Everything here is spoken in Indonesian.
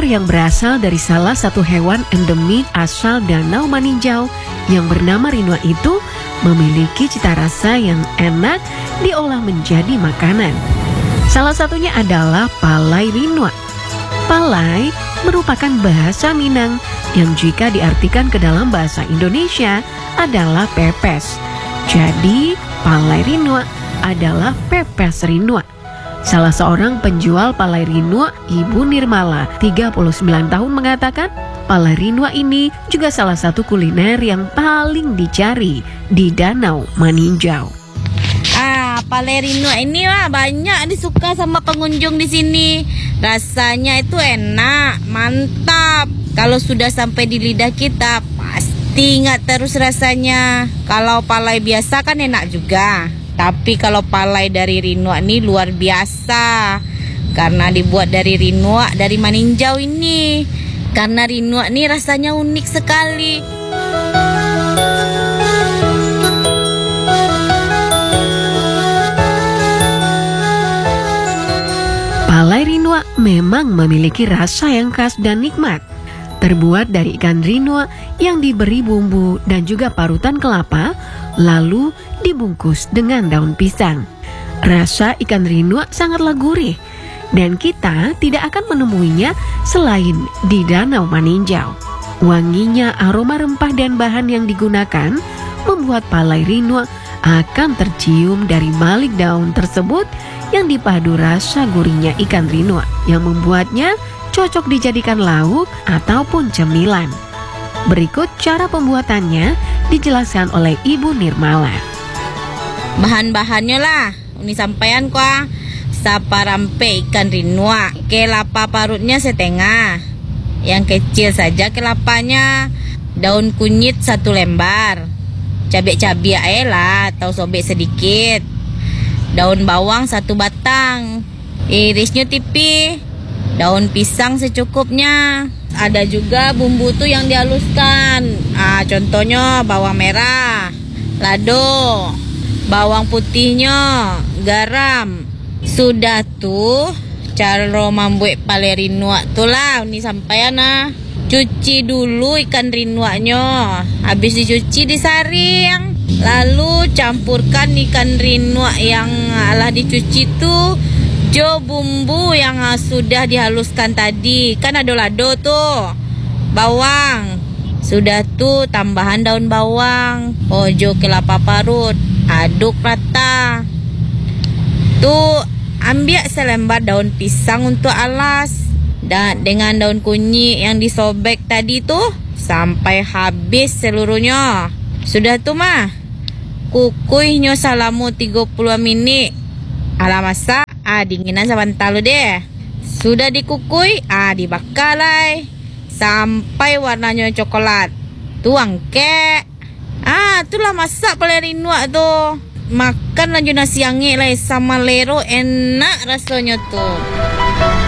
yang berasal dari salah satu hewan endemik asal Danau Maninjau yang bernama rinua itu memiliki cita rasa yang enak diolah menjadi makanan. Salah satunya adalah palai rinua. Palai merupakan bahasa Minang yang jika diartikan ke dalam bahasa Indonesia adalah pepes. Jadi, palai rinua adalah pepes rinua. Salah seorang penjual palai rinua, Ibu Nirmala, 39 tahun mengatakan, palai rinua ini juga salah satu kuliner yang paling dicari di Danau Maninjau. Palai rinua ini banyak disuka sama pengunjung di sini. Rasanya itu enak, mantap. Kalau sudah sampai di lidah kita, pasti ingat terus rasanya. Kalau palai biasa kan enak juga. Tapi kalau palai dari rinua ini luar biasa. Karena dibuat dari rinua dari Maninjau ini. Karena rinua ini rasanya unik sekali. Palai rinua memang memiliki rasa yang khas dan nikmat. Terbuat dari ikan rinua yang diberi bumbu dan juga parutan kelapa, lalu dibungkus dengan daun pisang. Rasa ikan rinua sangatlah gurih, dan kita tidak akan menemuinya selain di Danau Maninjau. Wanginya aroma rempah dan bahan yang digunakan membuat palai rinua akan tercium dari balik daun tersebut yang dipadu rasa gurihnya ikan rinua yang membuatnya cocok dijadikan lauk ataupun cemilan. Berikut cara pembuatannya dijelaskan oleh Ibu Nirmala. Bahan-bahannya lah, ini sampaian kuah. Saparampe ikan rinua, kelapa parutnya setengah. Yang kecil saja kelapanya. Daun kunyit 1 lembar. Cabai lah atau sobek sedikit. Daun bawang 1 batang. Irisnya tipis. Daun pisang secukupnya. Ada juga bumbu tuh yang dihaluskan. Contohnya bawang merah, lado, bawang putihnya, garam. Sudah tuh cara membuat palai rinua tuh lah. Ini sampaian Cuci dulu ikan rinuanya. Habis dicuci disaring. Lalu campurkan ikan rinua yang alah dicuci tuh jo bumbu yang sudah dihaluskan tadi. Kan ada lado tuh, bawang. Sudah tuh tambahan daun bawang, ojo kelapa parut, aduk rata. Tuh ambil selembar daun pisang untuk alas. Dan dengan daun kunyit yang disobek tadi tuh sampai habis seluruhnya. Sudah tuh kukuinya selama 30 menit. Ala masak, dinginan sebentar deh. Sudah dikukui, dibakar lah sampai warnanya coklat. Tuang ke. Itulah masak palai rinua tuh. Makan lanjut nasi angin lah sama lero, enak rasanya tuh.